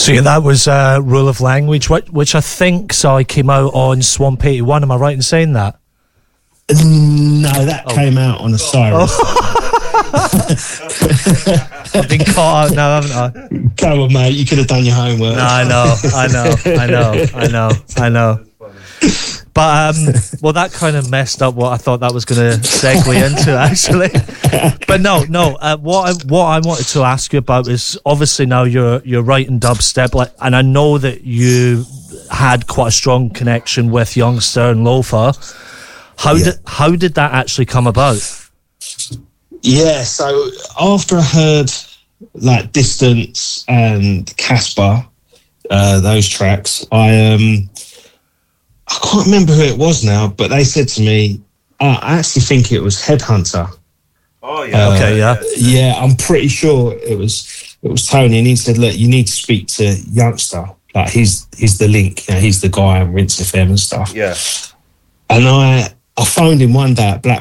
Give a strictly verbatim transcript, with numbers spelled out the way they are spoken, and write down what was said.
So yeah, that was uh, Rule of Language, which, which I think so came out on Swamp eighty-one. Am I right in saying that? No, that oh. came out on Osiris. Oh. I've been caught out now, haven't I? Come on, mate, you could have done your homework. No, I know, I know, I know, I know, I know. But, um, well, that kind of messed up what I thought that was going to segue into, actually. But no, no, uh, what, I, what I wanted to ask you about is, obviously now you're you're writing dubstep, like, and I know that you had quite a strong connection with Youngster and Loafer. How, yeah. did, how did that actually come about? Yeah, so after I heard, like, Distance and Casper, uh, those tracks, I... um. I can't remember who it was now, but they said to me, oh, I actually think it was Headhunter. Oh, yeah. Uh, okay, yeah. Yeah, I'm pretty sure it was it was Tony, and he said, look, you need to speak to Youngster. Like, he's he's the link, you know, he's the guy on Rinse F M and stuff. Yeah. And I, I phoned him one day at Black